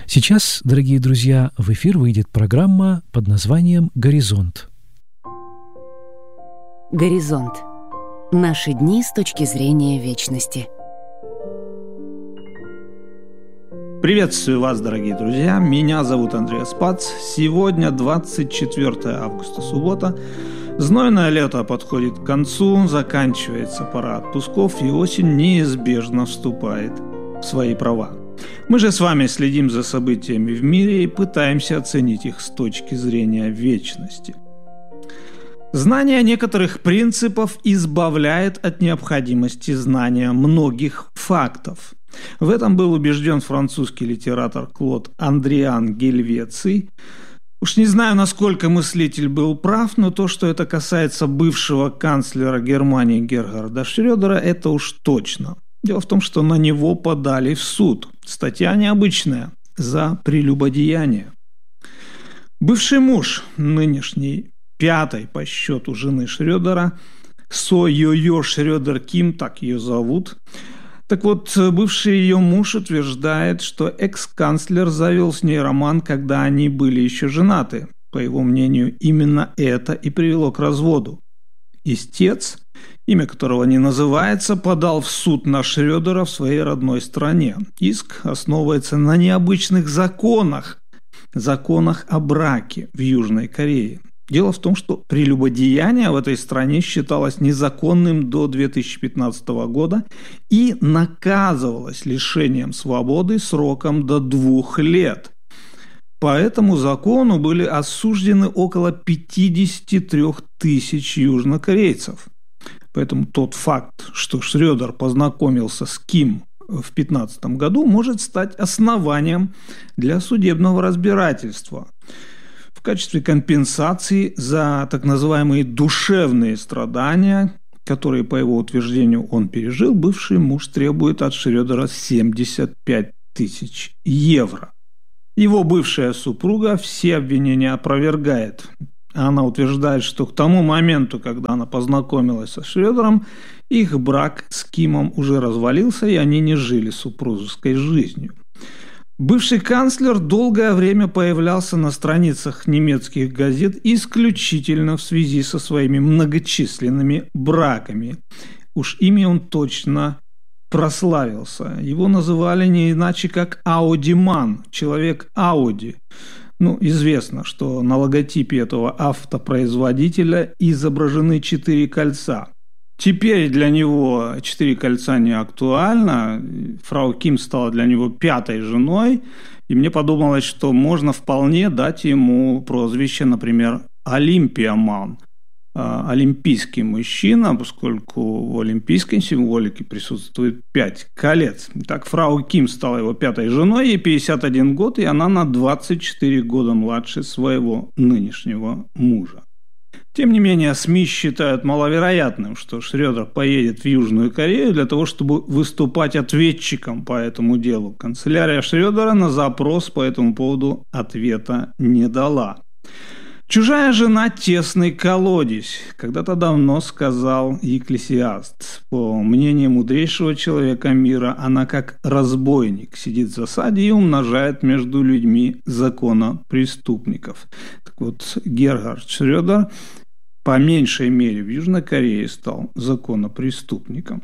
Сейчас, дорогие друзья, в эфир выйдет программа под названием «Горизонт». Горизонт. Наши дни с точки зрения вечности. Приветствую вас, дорогие друзья. Меня зовут Андрей Спац. Сегодня 24 августа, суббота. Знойное лето подходит к концу, заканчивается пора отпусков, и осень неизбежно вступает в свои права. Мы же с вами следим за событиями в мире и пытаемся оценить их с точки зрения вечности. Знание некоторых принципов избавляет от необходимости знания многих фактов. В этом был убежден французский литератор Клод Андриан Гельвеций. Уж не знаю, насколько мыслитель был прав, но то, что это касается бывшего канцлера Германии Герхарда Шрёдера, это уж точно. Дело в том, что на него подали в суд. Статья необычная – за прелюбодеяние. Бывший муж, нынешний пятой по счету жены Шрёдера, Со Йо-Йо Шрёдер Ким, так ее зовут. Так вот, бывший ее муж утверждает, что экс-канцлер завел с ней роман, когда они были еще женаты. По его мнению, именно это и привело к разводу. Истец, имя которого не называется, подал в суд на Шрёдера в своей родной стране. Иск основывается на необычных законах о браке в Южной Корее. Дело в том, что прелюбодеяние в этой стране считалось незаконным до 2015 года и наказывалось лишением свободы сроком до 2 лет. По этому закону были осуждены около 53 тысяч южнокорейцев. Поэтому тот факт, что Шрёдер познакомился с Ким в 2015 году, может стать основанием для судебного разбирательства. В качестве компенсации за так называемые душевные страдания, которые, по его утверждению, он пережил, бывший муж требует от Шрёдера 75 тысяч евро. Его бывшая супруга все обвинения опровергает. Она утверждает, что к тому моменту, когда она познакомилась со Шрёдером, их брак с Кимом уже развалился, и они не жили супружеской жизнью. Бывший канцлер долгое время появлялся на страницах немецких газет исключительно в связи со своими многочисленными браками. Уж ими он точно прославился. Его называли не иначе как Аудиман, человек Ауди. Известно, что на логотипе этого автопроизводителя изображены 4 кольца. Теперь для него 4 кольца не актуально. Фрау Ким стала для него 5-й женой. И мне подумалось, что можно вполне дать ему прозвище, например, Олимпиаман. Олимпийский мужчина, поскольку в олимпийской символике присутствует 5 колец. Так, фрау Ким стала его 5-й женой, ей 51 год, и она на 24 года младше своего нынешнего мужа. Тем не менее, СМИ считают маловероятным, что Шрёдер поедет в Южную Корею для того, чтобы выступать ответчиком по этому делу. Канцелярия Шрёдера на запрос по этому поводу ответа не дала. «Чужая жена – тесный колодец», когда-то давно сказал Екклесиаст. По мнению мудрейшего человека мира, она как разбойник, сидит в засаде и умножает между людьми законопреступников. Так вот, Герхард Шрёдер по меньшей мере в Южной Корее стал законопреступником.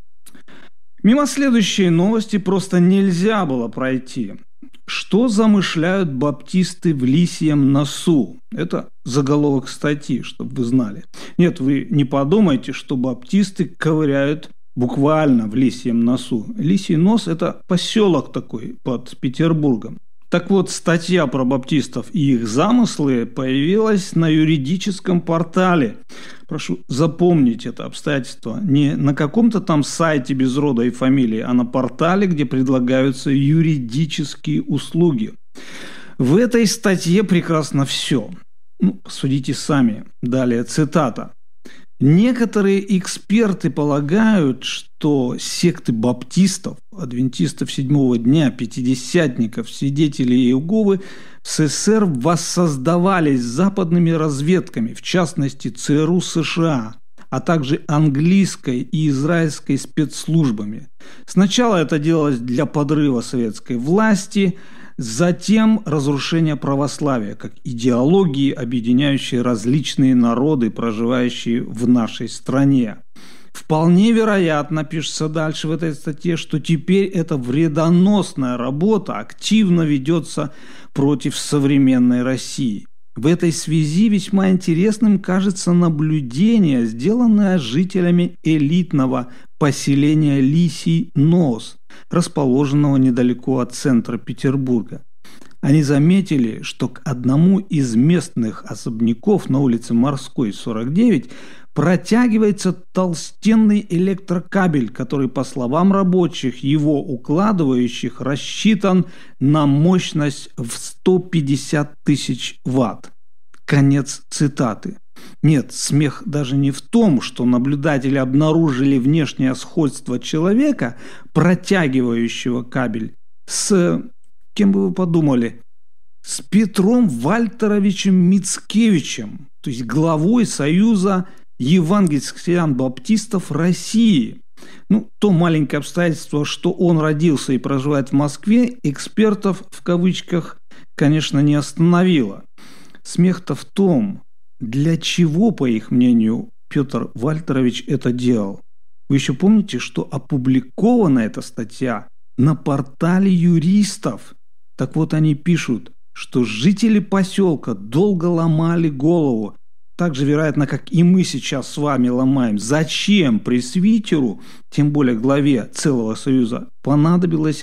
Мимо следующей новости просто нельзя было пройти. Что замышляют баптисты в Лисьем носу? Это заголовок статьи, чтобы вы знали. Нет, вы не подумайте, что баптисты ковыряют буквально в Лисьем носу. Лисий нос – это поселок такой под Петербургом. Так вот, статья про баптистов и их замыслы появилась на юридическом портале. Прошу запомнить это обстоятельство. Не на каком-то там сайте без рода и фамилии, а на портале, где предлагаются юридические услуги. В этой статье прекрасно все. Посудите сами. Далее цитата. Некоторые эксперты полагают, что секты баптистов, адвентистов седьмого дня, пятидесятников, свидетелей Иеговы в СССР воссоздавались западными разведками, в частности ЦРУ США. а также английской и израильской спецслужбами. Сначала это делалось для подрыва советской власти, затем разрушение православия как идеологии, объединяющей различные народы, проживающие в нашей стране. Вполне вероятно, пишется дальше в этой статье, что теперь эта вредоносная работа активно ведется против современной России. В этой связи весьма интересным кажется наблюдение, сделанное жителями элитного поселения Лисий Нос, расположенного недалеко от центра Петербурга. Они заметили, что к одному из местных особняков на улице Морской, 49, протягивается толстенный электрокабель, который, по словам рабочих, его укладывающих, рассчитан на мощность в 150 тысяч ватт. Конец цитаты. Нет, смех даже не в том, что наблюдатели обнаружили внешнее сходство человека, протягивающего кабель, с, кем бы вы подумали, с Петром Вальтеровичем Мицкевичем, то есть главой Союза евангельских христиан-баптистов России. То маленькое обстоятельство, что он родился и проживает в Москве, экспертов в кавычках, конечно, не остановило. Смех-то в том, для чего, по их мнению, Петр Вальтерович это делал. Вы еще помните, что опубликована эта статья на портале юристов? Так вот, они пишут, что жители поселка долго ломали голову, так же, вероятно, как и мы сейчас с вами ломаем, зачем пресвитеру, тем более главе целого союза, понадобилось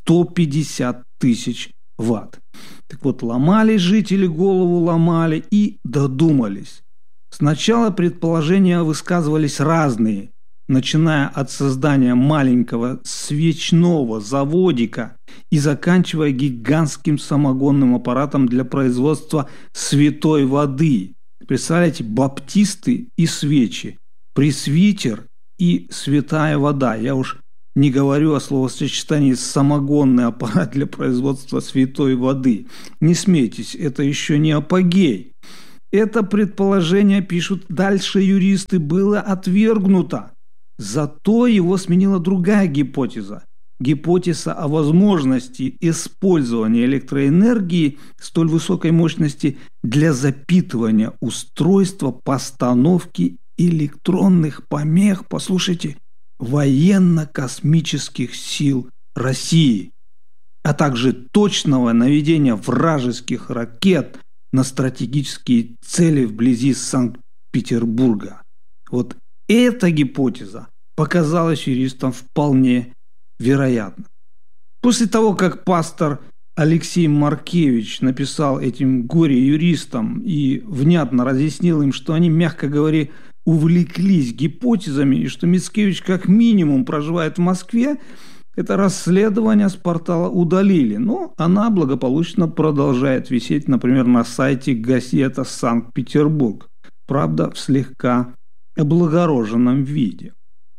150 тысяч ватт. Так вот, ломали жители голову, ломали и додумались. Сначала предположения высказывались разные, начиная от создания маленького свечного заводика и заканчивая гигантским самогонным аппаратом для производства святой воды. Представляете, баптисты и свечи, пресвитер и святая вода. Я уж не говорю о словосочетании «самогонный аппарат для производства святой воды». Не смейтесь, это еще не апогей. Это предположение, пишут дальше юристы, было отвергнуто. Зато его сменила другая гипотеза. Гипотеза о возможности использования электроэнергии столь высокой мощности для запитывания устройства постановки электронных помех, послушайте, военно-космических сил России, а также точного наведения вражеских ракет на стратегические цели вблизи Санкт-Петербурга. Вот эта гипотеза показалась юристам вполне вероятно. После того, как пастор Алексей Маркевич написал этим горе-юристам и внятно разъяснил им, что они, мягко говоря, увлеклись гипотезами и что Мицкевич как минимум проживает в Москве, это расследование с портала удалили. Но она благополучно продолжает висеть, например, на сайте газета «Санкт-Петербург». Правда, в слегка облагороженном виде.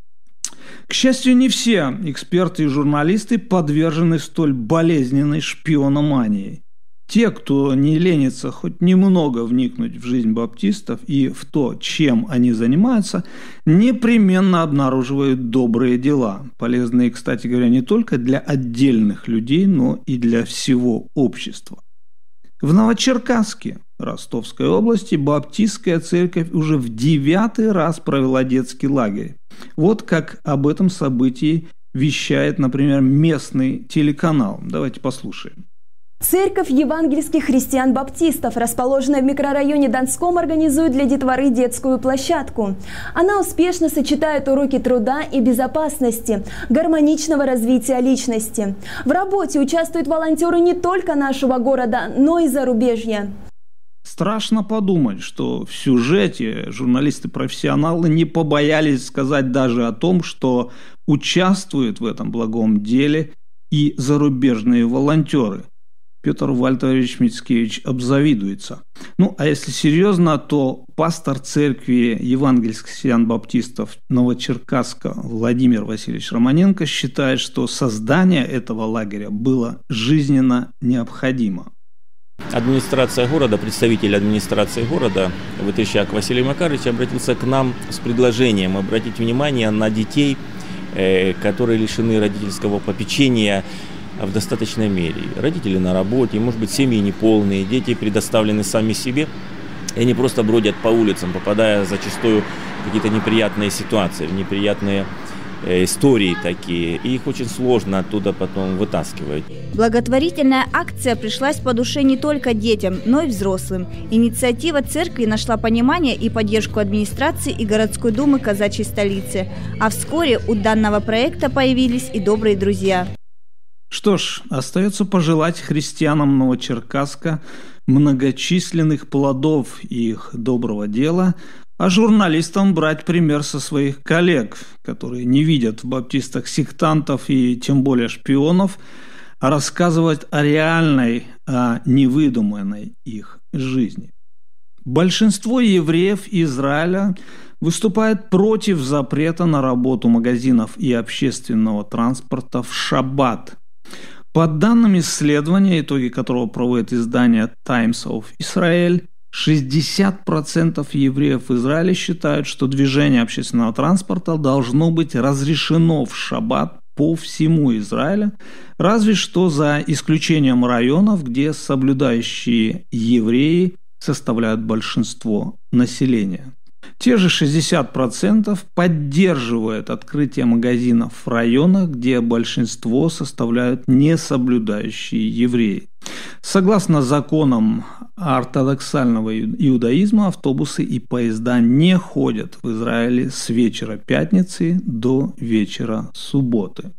К счастью, не все эксперты и журналисты подвержены столь болезненной шпиономании. Те, кто не ленится хоть немного вникнуть в жизнь баптистов и в то, чем они занимаются, непременно обнаруживают добрые дела, полезные, кстати говоря, не только для отдельных людей, но и для всего общества. В Новочеркасске, Ростовской области, баптистская церковь уже в 9-й раз провела детский лагерь. Вот как об этом событии вещает, например, местный телеканал. Давайте послушаем. Церковь евангельских христиан-баптистов, расположенная в микрорайоне Донском, организует для детворы детскую площадку. Она успешно сочетает уроки труда и безопасности, гармоничного развития личности. В работе участвуют волонтеры не только нашего города, но и зарубежья. Страшно подумать, что в сюжете журналисты-профессионалы не побоялись сказать даже о том, что участвуют в этом благом деле и зарубежные волонтеры. Петр Вальтерович Мицкевич обзавидуется. А если серьезно, то пастор церкви евангельских христиан-баптистов Новочеркасска Владимир Васильевич Романенко считает, что создание этого лагеря было жизненно необходимо. администрация города, представитель администрации города Вытыщак Василий Макарович обратился к нам с предложением обратить внимание на детей, которые лишены родительского попечения в достаточной мере. Родители на работе, может быть, семьи неполные, дети предоставлены сами себе, и они просто бродят по улицам, попадая зачастую в какие-то неприятные ситуации, в неприятные истории такие, и их очень сложно оттуда потом вытаскивать. Благотворительная акция пришлась по душе не только детям, но и взрослым. Инициатива церкви нашла понимание и поддержку администрации и городской думы казачьей столицы. А вскоре у данного проекта появились и добрые друзья. Что ж, остается пожелать христианам Новочеркасска многочисленных плодов их доброго дела, а журналистам брать пример со своих коллег, которые не видят в баптистах сектантов и тем более шпионов, а рассказывать о реальной, а не выдуманной их жизни. Большинство евреев Израиля выступает против запрета на работу магазинов и общественного транспорта в шаббат. По данным исследования, итоги которого проводит издание Times of Israel, 60% евреев Израиля считают, что движение общественного транспорта должно быть разрешено в шаббат по всему Израилю, разве что за исключением районов, где соблюдающие евреи составляют большинство населения. Те же 60% поддерживают открытие магазинов в районах, где большинство составляют несоблюдающие евреи. Согласно законам ортодоксального иудаизма, автобусы и поезда не ходят в Израиле с вечера пятницы до вечера субботы.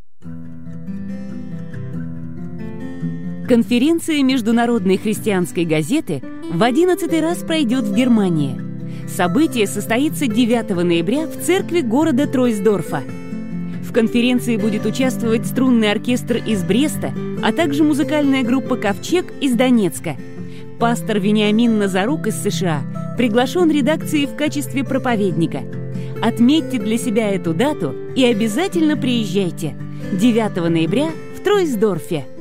Конференция Международной христианской газеты в 11-й раз пройдет в Германии. Событие состоится 9 ноября в церкви города Тройсдорфа. В конференции будет участвовать струнный оркестр из Бреста, а также музыкальная группа «Ковчег» из Донецка. Пастор Вениамин Назарук из США приглашен редакцией в качестве проповедника. Отметьте для себя эту дату и обязательно приезжайте. 9 ноября в Тройсдорфе.